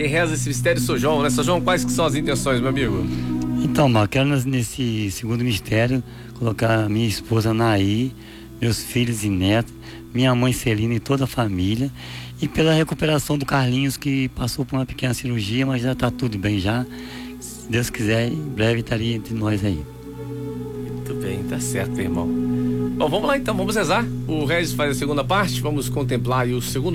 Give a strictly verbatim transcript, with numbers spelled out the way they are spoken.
Quem reza esse mistério é São João, né? São João, quais que são as intenções, meu amigo? Então, Marco, quero nesse segundo mistério colocar minha esposa Naí, meus filhos e netos, minha mãe Celina e toda a família, e pela recuperação do Carlinhos, que passou por uma pequena cirurgia, mas já está tudo bem já. Se Deus quiser, em breve estaria entre nós aí. Muito bem, tá certo, irmão. Bom, vamos lá então, vamos rezar. O Regis faz a segunda parte, vamos contemplar aí o segundo